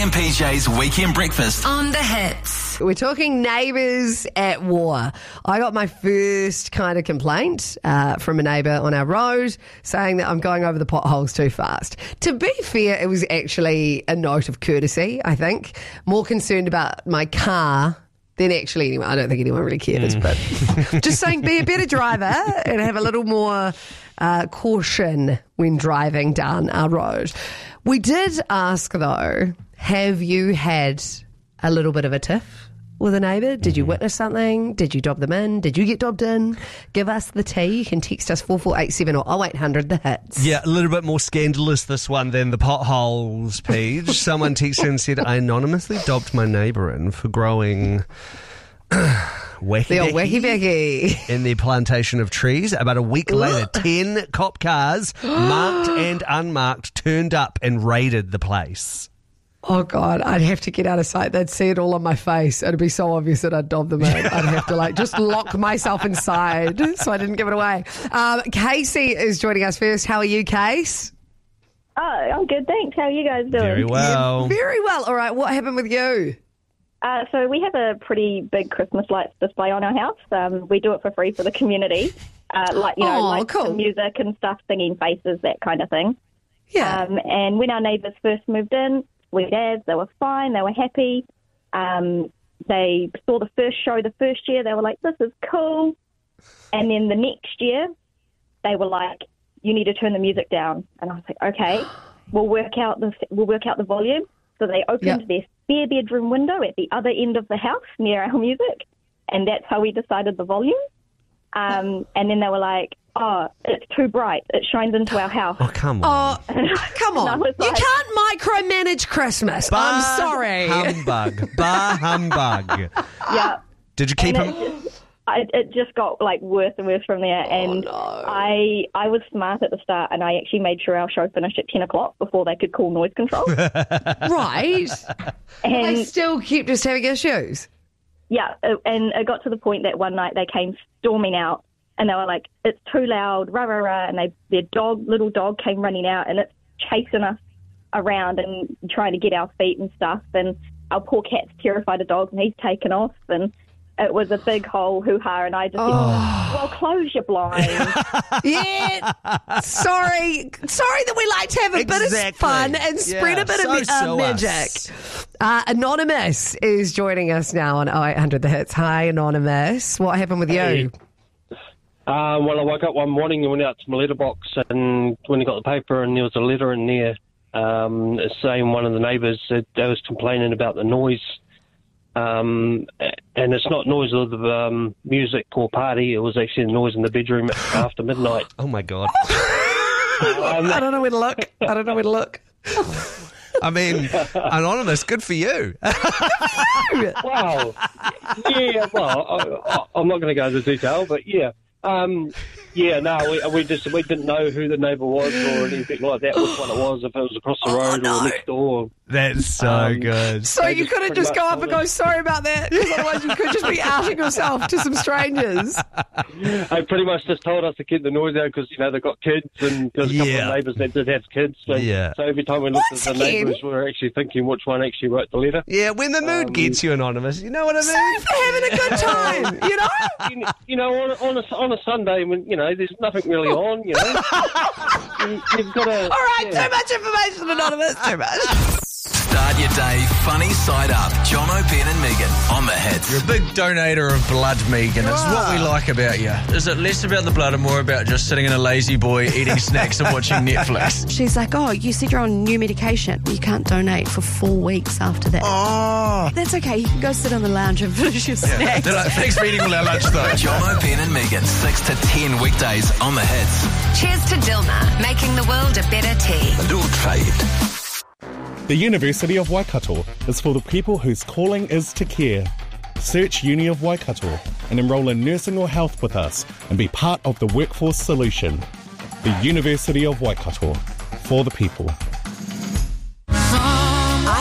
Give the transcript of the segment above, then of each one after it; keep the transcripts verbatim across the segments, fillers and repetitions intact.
and P J's Weekend Breakfast on the Hits. We're talking neighbours at war. I got my first kind of complaint uh, from a neighbour on our road saying that I'm going over the potholes too fast. To be fair, it was actually a note of courtesy, I think. More concerned about my car than actually anyone. I don't think anyone really cares, mm. but just saying be a better driver and have a little more uh, caution when driving down our road. We did ask, though, have you had a little bit of a tiff with a neighbour? Did you witness something? Did you dob them in? Did you get dobbed in? Give us the tea. You can text us four four eight seven or oh eight hundred the hits. Yeah, a little bit more scandalous this one than the potholes page. Someone texted and said, I anonymously dobbed my neighbour in for growing wacky the old wacky becky in their plantation of trees. About a week later, ten cop cars, marked and unmarked, turned up and raided the place. Oh, God, I'd have to get out of sight. They'd see it all on my face. It'd be so obvious that I'd dob them in. I'd have to, like, just lock myself inside so I didn't give it away. Um, Casey is joining us first. How are you, Case? Oh, I'm good, thanks. How are you guys doing? Very well. Yeah, very well. All right, what happened with you? Uh, so we have a pretty big Christmas lights display on our house. Um, we do it for free for the community. Uh, like, you know, oh, like cool. music and stuff, singing faces, that kind of thing. Yeah. Um, and when our neighbours first moved in, sweet as, they were fine, they were happy. Um, they saw the first show the first year, they were like, this is cool. And then the next year, they were like, you need to turn the music down. And I was like, okay, we'll work out the, we'll work out the volume. So they opened yep. their spare bedroom window at the other end of the house near our music, and that's how we decided the volume. Um, and then they were like, oh, it's too bright. It shines into our house. Oh, come on. Oh, come on. Like, you can't micromanage Christmas. Bah I'm sorry. Humbug. Bah humbug. Yeah. Did you keep and him? It just, I, it just got like worse and worse from there. Oh, and no. I I was smart at the start, and I actually made sure our show finished at ten o'clock before they could call noise control. Right. And they still keep just having issues. Yeah, and it got to the point that one night they came storming out, and they were like, it's too loud, rah, rah, rah, and they, their dog, little dog came running out, and it's chasing us around and trying to get our feet and stuff, and our poor cat's terrified of dogs, and he's taken off, and it was a big whole hoo-ha, and I just oh. said, well, close your blinds. Yeah, sorry. Sorry that we like to have a exactly. bit of fun and spread yeah, a bit so, of uh, so magic. Uh, Anonymous is joining us now on oh eight hundred the hits. Hi, Anonymous. What happened with hey. you? Uh, well, I woke up one morning and went out to my letterbox, and when I got the paper, and there was a letter in there um, saying one of the neighbours said they was complaining about the noise. Um, and it's not noise of the um, music or party. It was actually the noise in the bedroom after midnight. Oh, my God. um, I don't know where to look. I don't know where to look. I mean, Anonymous, good for you. Wow. Yeah, well, I, I, I'm not going to go into detail, but yeah. Um, yeah, no, we, we just we didn't know who the neighbour was or anything like that, which one it was, if it was across the road oh, no. or next door. That's so um, good. So you just couldn't just go up and go, sorry about that, because otherwise you could just be outing yourself to some strangers. They pretty much just told us to keep the noise out because, you know, they've got kids, and there's a couple yeah. of neighbours that did have kids. So, yeah. so every time we looked Once at the again, neighbours, we were actually thinking which one actually wrote the letter. Yeah, when the mood um, gets you, Anonymous, you know what I mean? Sorry for having a good time, you know? You, you know, on, on, a, on a Sunday, when, you know, there's nothing really on, you know. you, you've got to... All right, yeah. too much information, Anonymous, too much. Start your day funny side up. Jono, Ben and Megan on the hits. You're a big donator of blood, Megan. It's what we like about you. Is it less about the blood and more about just sitting in a lazy boy, eating snacks and watching Netflix? She's like, oh, you said you're on new medication. You can't donate for four weeks after that. Oh. That's okay. You can go sit on the lounge and finish your Yeah. snacks. They're like, thanks for eating all our lunch, though. Jono, Ben and Megan, six to ten weekdays on the hits. Cheers to Dilmah, making the world a better tea. Dual trade. The University of Waikato is for the people whose calling is to care. Search Uni of Waikato and enrol in nursing or health with us and be part of the workforce solution. The University of Waikato, for the people. iHeart Country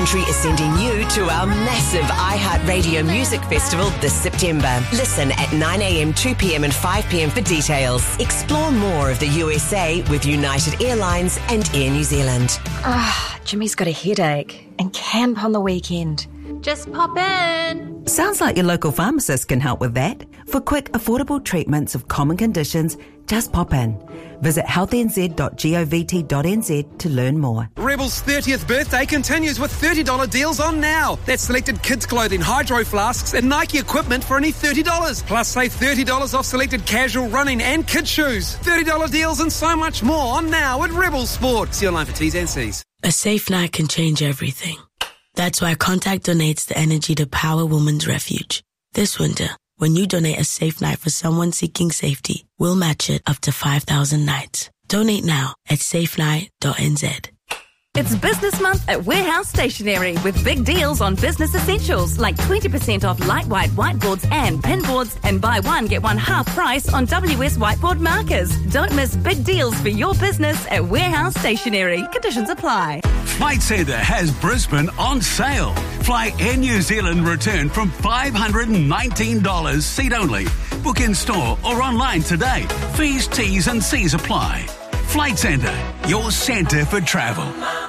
Country is sending you to our massive iHeartRadio Music Festival this September. Listen at nine a.m, two p.m. and five p.m. for details. Explore more of the U S A with United Airlines and Air New Zealand. Ah, Jimmy's got a headache and camp on the weekend. Just pop in. Sounds like your local pharmacist can help with that. For quick, affordable treatments of common conditions, just pop in. Visit health n z dot govt dot n z to learn more. Rebel's thirtieth birthday continues with thirty dollars deals on now. That's selected kids' clothing, hydro flasks and Nike equipment for only thirty dollars. Plus save thirty dollars off selected casual running and kids' shoes. thirty dollars deals and so much more on now at Rebel Sport. See online for T's and C's. A safe night can change everything. That's why Contact donates the energy to Power Women's Refuge. This winter, when you donate a safe night for someone seeking safety, we'll match it up to five thousand nights. Donate now at safe night dot n z. It's Business Month at Warehouse Stationery with big deals on business essentials like twenty percent off light white whiteboards and pinboards, and buy one get one half price on W S whiteboard markers. Don't miss big deals for your business at Warehouse Stationery. Conditions apply. Flight Centre has Brisbane on sale. Fly Air New Zealand return from five hundred nineteen dollars seat only. Book in store or online today. Fees, T's and C's apply. Flight Centre, your centre for travel.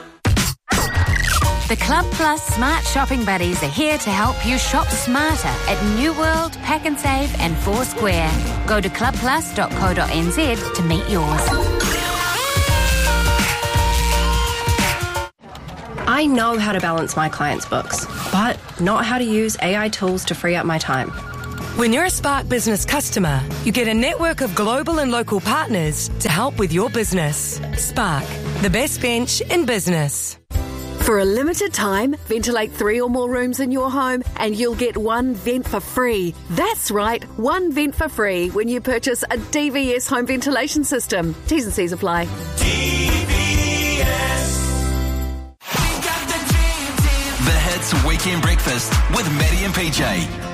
The Club Plus Smart Shopping Buddies are here to help you shop smarter at New World, Pack and Save and Foursquare. Go to club plus dot co dot n z to meet yours. I know how to balance my clients' books, but not how to use A I tools to free up my time. When you're a Spark Business customer, you get a network of global and local partners to help with your business. Spark, the best bench in business. For a limited time, ventilate three or more rooms in your home and you'll get one vent for free. That's right, one vent for free when you purchase a D V S home ventilation system. T's and C's apply. D V S. The Hits Weekend Breakfast with Maddie and P J.